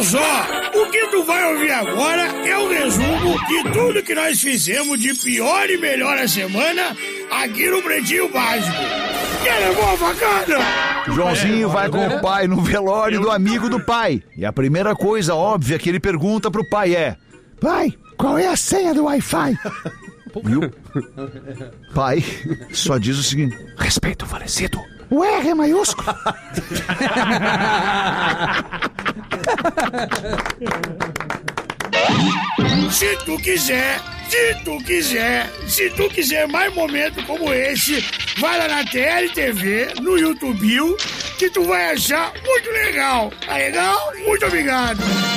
Olha só, o que tu vai ouvir agora é um resumo de tudo que nós fizemos de pior e melhor a semana aqui no Pretinho Básico. Quer levar a facada? Joãozinho vai com o pai no velório do amigo do pai. E a primeira coisa óbvia que ele pergunta pro pai é: pai, qual é a senha do Wi-Fi? E o pai só diz o seguinte: respeito o falecido. O R é maiúsculo. Se tu quiser mais momentos como esse, vai lá na TLTV, no YouTube, que tu vai achar muito legal. Tá legal? Muito obrigado.